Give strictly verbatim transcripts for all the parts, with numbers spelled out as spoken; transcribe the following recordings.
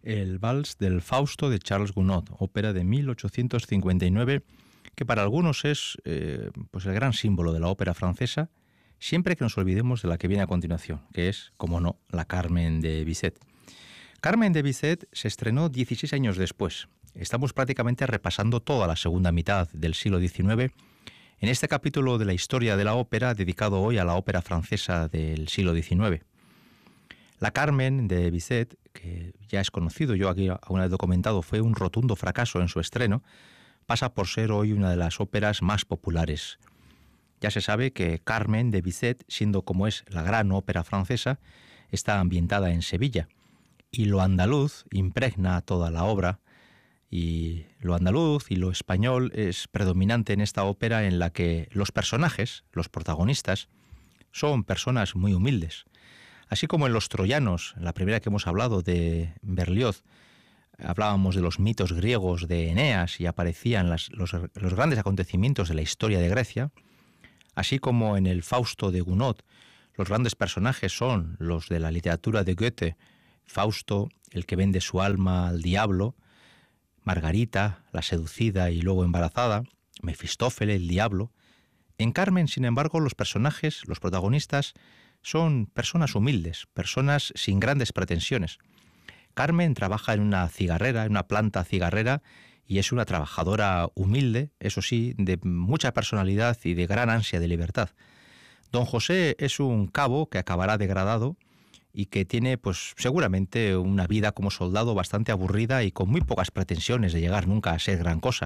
el Vals del Fausto de Charles Gounod, ópera de mil ochocientos cincuenta y nueve, que para algunos es eh, pues el gran símbolo de la ópera francesa, siempre que nos olvidemos de la que viene a continuación, que es, como no, la Carmen de Bizet. Carmen de Bizet se estrenó dieciséis años después. Estamos prácticamente repasando toda la segunda mitad del siglo diecinueve en este capítulo de la historia de la ópera dedicado hoy a la ópera francesa del siglo diecinueve. La Carmen de Bizet, que ya es conocido, yo aquí aún he documentado, fue un rotundo fracaso en su estreno, pasa por ser hoy una de las óperas más populares. Ya se sabe que Carmen de Bizet, siendo como es la gran ópera francesa, está ambientada en Sevilla, y lo andaluz impregna toda la obra, y lo andaluz y lo español es predominante en esta ópera, en la que los personajes, los protagonistas, son personas muy humildes. Así como en Los Troyanos, la primera que hemos hablado de Berlioz, hablábamos de los mitos griegos de Eneas y aparecían las, los, los grandes acontecimientos de la historia de Grecia, así como en el Fausto de Gounod, los grandes personajes son los de la literatura de Goethe, Fausto, el que vende su alma al diablo, Margarita, la seducida y luego embarazada, Mefistófeles, el diablo. En Carmen, sin embargo, los personajes, los protagonistas, son personas humildes, personas sin grandes pretensiones. Carmen trabaja en una cigarrera, en una planta cigarrera, y es una trabajadora humilde, eso sí, de mucha personalidad y de gran ansia de libertad. Don José es un cabo que acabará degradado y que tiene, pues, seguramente una vida como soldado bastante aburrida y con muy pocas pretensiones de llegar nunca a ser gran cosa.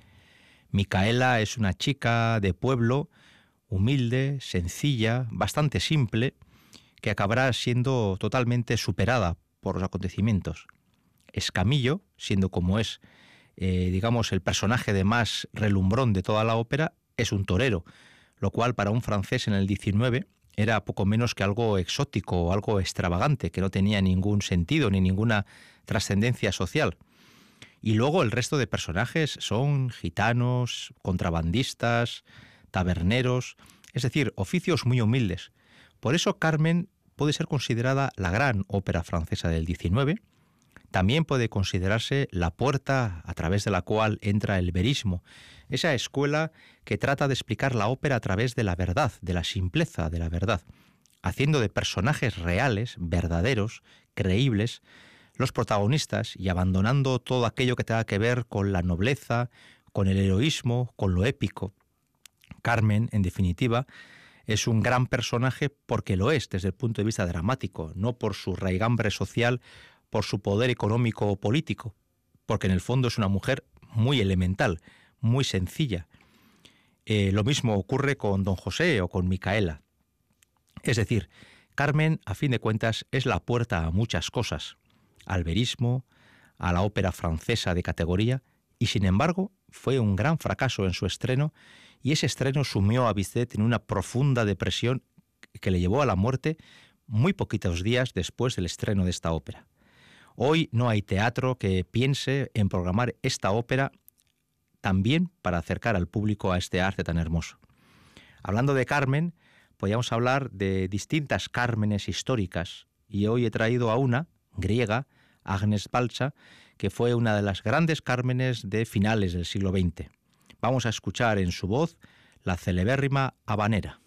Micaela es una chica de pueblo, humilde, sencilla, bastante simple, que acabará siendo totalmente superada por los acontecimientos. Escamillo, siendo como es, eh, digamos, el personaje de más relumbrón de toda la ópera, es un torero, lo cual para un francés en el diecinueve era poco menos que algo exótico o algo extravagante, que no tenía ningún sentido ni ninguna trascendencia social. Y luego el resto de personajes son gitanos, contrabandistas, taberneros, es decir, oficios muy humildes. Por eso Carmen puede ser considerada la gran ópera francesa del diecinueve, también puede considerarse la puerta a través de la cual entra el verismo, esa escuela que trata de explicar la ópera a través de la verdad, de la simpleza de la verdad, haciendo de personajes reales, verdaderos, creíbles, los protagonistas y abandonando todo aquello que tenga que ver con la nobleza, con el heroísmo, con lo épico. Carmen, en definitiva, es un gran personaje porque lo es desde el punto de vista dramático, no por su raigambre social, por su poder económico o político, porque en el fondo es una mujer muy elemental, muy sencilla. Eh, lo mismo ocurre con Don José o con Micaela. Es decir, Carmen, a fin de cuentas, es la puerta a muchas cosas, al verismo, a la ópera francesa de categoría, y sin embargo fue un gran fracaso en su estreno, y ese estreno sumió a Bizet en una profunda depresión que le llevó a la muerte muy poquitos días después del estreno de esta ópera. Hoy no hay teatro que piense en programar esta ópera también para acercar al público a este arte tan hermoso. Hablando de Carmen, podríamos hablar de distintas Cármenes históricas, y hoy he traído a una, griega, Agnes Balcha, que fue una de las grandes Cármenes de finales del siglo veinte. Vamos a escuchar en su voz la celebérrima Habanera.